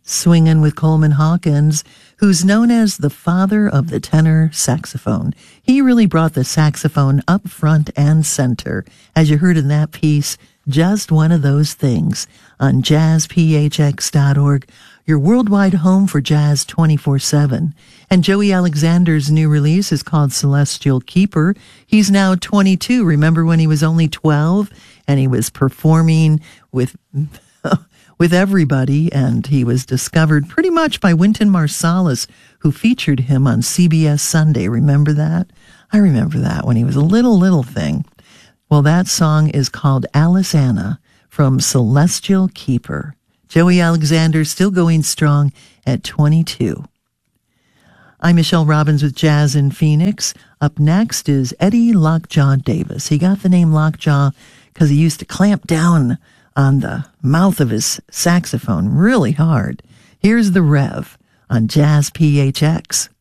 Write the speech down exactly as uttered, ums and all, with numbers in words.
Swingin' with Coleman Hawkins, who's known as the father of the tenor saxophone. He really brought the saxophone up front and center. As you heard in that piece, just one of those things on jazz p h x dot org, your worldwide home for jazz twenty-four seven. And Joey Alexander's new release is called Celestial Keeper. He's now twenty-two. Remember when he was only twelve and he was performing with with everybody, and he was discovered pretty much by Wynton Marsalis, who featured him on C B S Sunday. Remember that? I remember that when he was a little, little thing. Well, that song is called Alice Anna from Celestial Keeper. Joey Alexander still going strong at twenty-two. I'm Michelle Robbins with Jazz in Phoenix. Up next is Eddie Lockjaw Davis. He got the name Lockjaw because he used to clamp down on the mouth of his saxophone really hard. Here's the Rev on Jazz P H X.